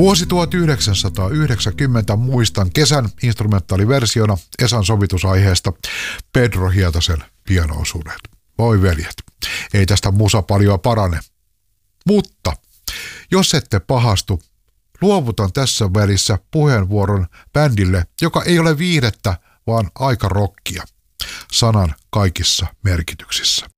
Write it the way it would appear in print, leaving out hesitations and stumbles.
Vuosi 1990 muistan kesän instrumentaaliversiona Esan sovitusaiheesta Pedro Hietasen piano-osuudet. Voi veljet, ei tästä musa paljon parane. Mutta jos ette pahastu, luovutan tässä välissä puheenvuoron bändille, joka ei ole viihdettä, vaan aika rockia. Sanan kaikissa merkityksissä.